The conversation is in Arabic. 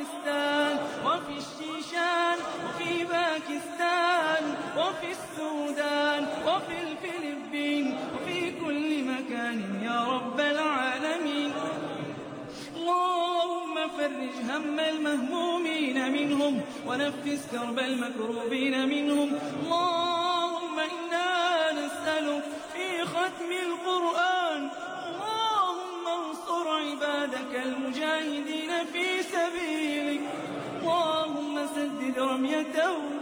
أفغانستان وفي الشيشان وفي باكستان وفي السودان وفي الفلبين وفي كل مكان يا رب العالمين. اللهم فرج هم المهمومين منهم ونفس كرب المكروبين منهم. اللهم إنا نسألك في ختم القرآن اللهم انصر عبادك المجاهدين في سبيلك. اللهم سدد رميتهم